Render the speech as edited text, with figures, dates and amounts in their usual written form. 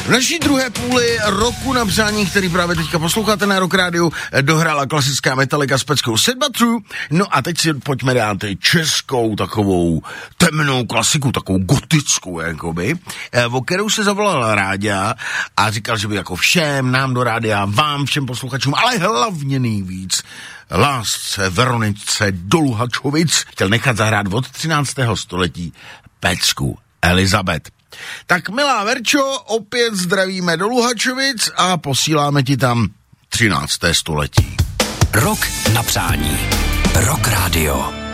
V naší druhé půli roku na přání, který právě teďka posloucháte na Rock Rádiu, dohrála klasická Metallica s peckou Sad But True. No a teď si pojďme dát českou takovou temnou klasiku, takovou gotickou, jakoby, o kterou se zavolal Ráďa a říkal, že by jako všem, nám do rádia, vám, všem posluchačům, ale hlavně nejvíc lásce Veronice do Luhačovic chtěl nechat zahrát od 13. století pecku Elizabeth. Tak milá Verčo, opět zdravíme do Luhačovic a posíláme ti tam 13. století. Rok na přání. Rock Radio.